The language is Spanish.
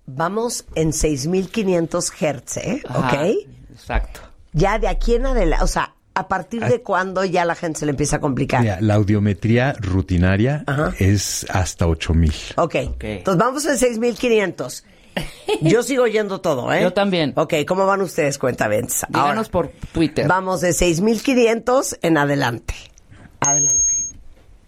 vamos en 6,500 Hz, Ajá, ¿ok? Exacto. Ya de aquí en adelante, o sea, ¿a partir de cuándo ya la gente se le empieza a complicar? Mira, la audiometría rutinaria es hasta 8,000. Ok, entonces vamos en 6,500. Yo sigo oyendo todo, ¿eh? Yo también. Ok, ¿cómo van ustedes, cuentavientes? Díganos por Twitter. Vamos de 6,500 en adelante. Adelante.